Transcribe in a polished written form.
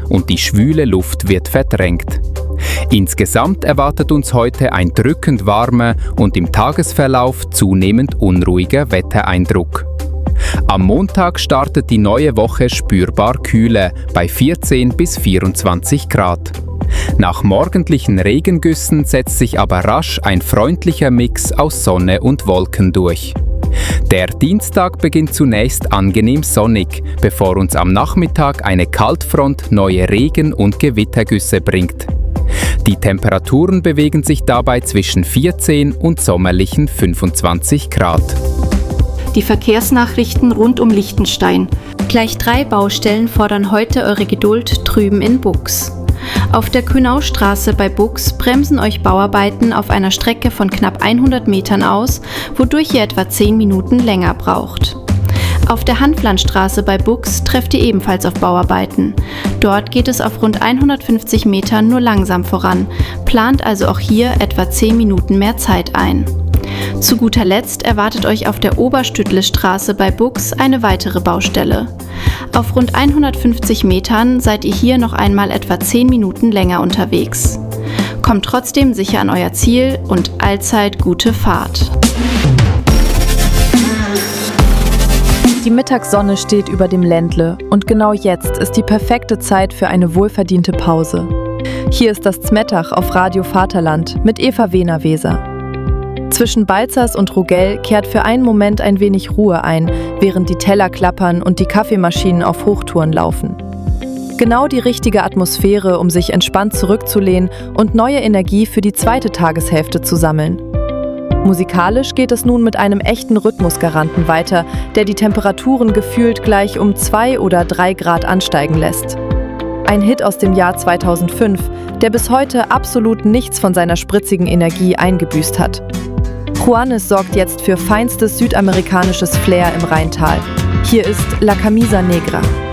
und die schwüle Luft wird verdrängt. Insgesamt erwartet uns heute ein drückend warmer und im Tagesverlauf zunehmend unruhiger Wettereindruck. Am Montag startet die neue Woche spürbar kühler bei 14 bis 24 Grad. Nach morgendlichen Regengüssen setzt sich aber rasch ein freundlicher Mix aus Sonne und Wolken durch. Der Dienstag beginnt zunächst angenehm sonnig, bevor uns am Nachmittag eine Kaltfront neue Regen- und Gewittergüsse bringt. Die Temperaturen bewegen sich dabei zwischen 14 und sommerlichen 25 Grad. Die Verkehrsnachrichten rund um Liechtenstein. Gleich 3 Baustellen fordern heute eure Geduld drüben in Buchs. Auf der Kühnaustraße bei Buchs bremsen euch Bauarbeiten auf einer Strecke von knapp 100 Metern aus, wodurch ihr etwa 10 Minuten länger braucht. Auf der Hanflandstraße bei Buchs trefft ihr ebenfalls auf Bauarbeiten. Dort geht es auf rund 150 Metern nur langsam voran, plant also auch hier etwa 10 Minuten mehr Zeit ein. Zu guter Letzt erwartet euch auf der Oberstüttle-Straße bei Buchs eine weitere Baustelle. Auf rund 150 Metern seid ihr hier noch einmal etwa 10 Minuten länger unterwegs. Kommt trotzdem sicher an euer Ziel und allzeit gute Fahrt. Die Mittagssonne steht über dem Ländle und genau jetzt ist die perfekte Zeit für eine wohlverdiente Pause. Hier ist das Zmettach auf Radio Vaterland mit Eva Wehner-Weser. Zwischen Balzers und Rogell kehrt für einen Moment ein wenig Ruhe ein, während die Teller klappern und die Kaffeemaschinen auf Hochtouren laufen. Genau die richtige Atmosphäre, um sich entspannt zurückzulehnen und neue Energie für die zweite Tageshälfte zu sammeln. Musikalisch geht es nun mit einem echten Rhythmusgaranten weiter, der die Temperaturen gefühlt gleich um 2 oder 3 Grad ansteigen lässt. Ein Hit aus dem Jahr 2005, der bis heute absolut nichts von seiner spritzigen Energie eingebüßt hat. Juanes sorgt jetzt für feinstes südamerikanisches Flair im Rheintal. Hier ist La Camisa Negra.